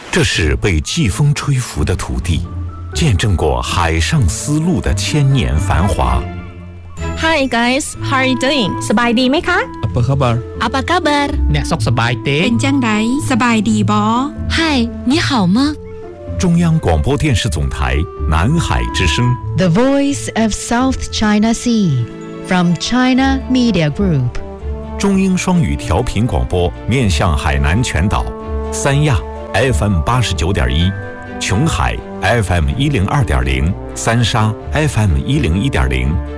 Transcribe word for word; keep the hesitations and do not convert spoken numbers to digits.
这是被季风吹拂的土地，见证过海上丝路的千年繁华。 Hi guys, how are you doing? สบายดีไหมคะ Apa khabar? Apa kabar? អ្នកសុខសប្បាយទេเป็นจังไดสบายดีบอ Hi, 你好吗？ 中央广播电视总台南海之声 The Voice of South China Sea from China Media Group 中英双语调频广播，面向海南全岛，三亚 F M 八十九点一，琼海 F M 一零二点零，三沙 F M 一零一点零。